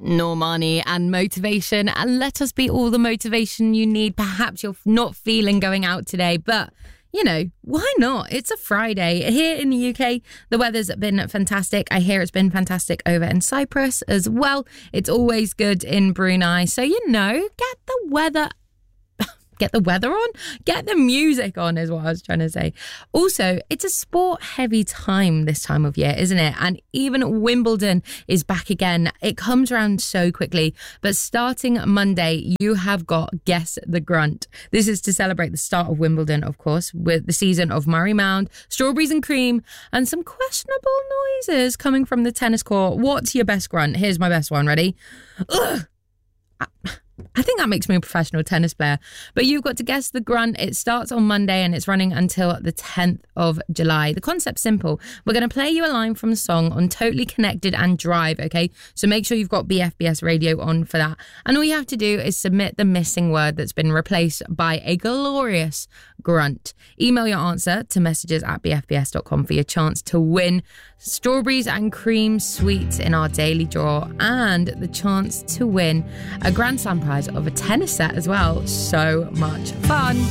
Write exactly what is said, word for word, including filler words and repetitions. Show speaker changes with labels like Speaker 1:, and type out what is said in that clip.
Speaker 1: Normani and Motivation, and let us be all the motivation you need. Perhaps you're not feeling going out today, but you know, why not? It's a Friday. Here in the U K, the weather's been fantastic. I hear it's been fantastic over in Cyprus as well. It's always good in Brunei. So, you know, get the weather Get the weather on, get the music on is what I was trying to say. Also, it's a sport heavy time this time of year, isn't it? And even Wimbledon is back again. It comes around so quickly. But starting Monday, you have got Guess the Grunt. This is to celebrate the start of Wimbledon, of course, with the season of Murray Mound, Strawberries and Cream, and some questionable noises coming from the tennis court. What's your best grunt? Here's my best one. Ready? Ugh. I think that makes me a professional tennis player. But you've got to guess the grunt. It starts on Monday and it's running until the tenth of July. The concept's simple. We're going to play you a line from a song on Totally Connected and Drive, okay? So make sure you've got B F B S radio on for that. And all you have to do is submit the missing word that's been replaced by a glorious grunt. Email your answer to messages at b f b s dot com for your chance to win Strawberries and Cream sweets in our daily draw and the chance to win a Grand Slam prize of a tennis set as well. So much fun.